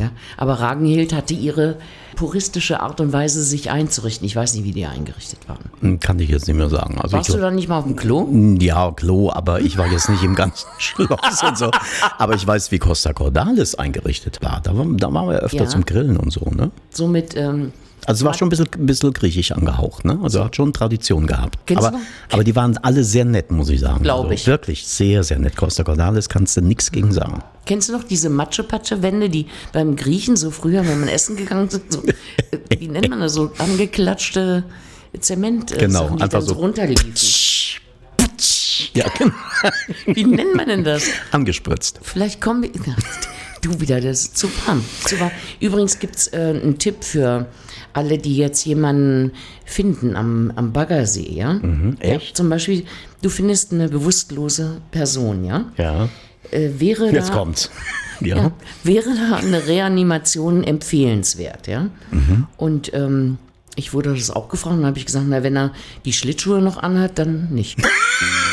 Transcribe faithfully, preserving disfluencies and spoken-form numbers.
Ja? Aber Ragnhild hatte ihre puristische Art und Weise, sich einzurichten. Ich weiß nicht, wie die eingerichtet waren. Kann ich jetzt nicht mehr sagen. Also Warst ich, du da nicht mal auf dem Klo? Ja, Klo, aber ich war jetzt nicht im ganzen Schloss und so. Aber ich weiß, wie Costa Cordalis eingerichtet war. Da, war, da waren wir öfter Ja. zum Grillen und so, ne? So mit, ähm, Also es war schon ein bisschen, ein bisschen griechisch angehaucht, ne? Also hat schon Tradition gehabt. Kennst Aber, du noch? aber die waren alle sehr nett, muss ich sagen. Glaub also ich. Wirklich sehr, sehr nett. Costa Cordalis kannst du nichts gegen sagen. kennst du noch diese Matsche-Patsche-Wände, die beim Griechen so früher, wenn man essen gegangen sind, so, äh, wie nennt man das, so angeklatschte Zement, äh, Genau, Sachen, die einfach dann so so. runterliefen. Ja, genau. Wie nennt man denn das? Angespritzt. Vielleicht kommen wir. Du wieder, das ist zu warm. Zu warm. Übrigens gibt es äh, einen Tipp für alle, die jetzt jemanden finden am, am Baggersee, ja? Mhm, echt? Ja, zum Beispiel, du findest eine bewusstlose Person, ja? Ja. Äh, wäre Jetzt da, kommt's. Ja. ja, wäre da eine Reanimation empfehlenswert, ja? Mhm. Und ähm, ich wurde das auch gefragt und habe ich gesagt, na, wenn er die Schlittschuhe noch anhat, dann nicht.